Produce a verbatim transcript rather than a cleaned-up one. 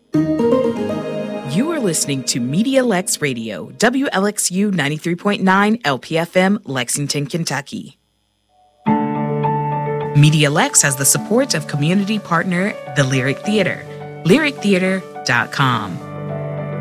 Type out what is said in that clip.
You are listening to Media Lex Radio, W L X U ninety-three point nine L P F M, Lexington, Kentucky. Media Lex has the support of community partner, the Lyric Theater, lyric theater dot com.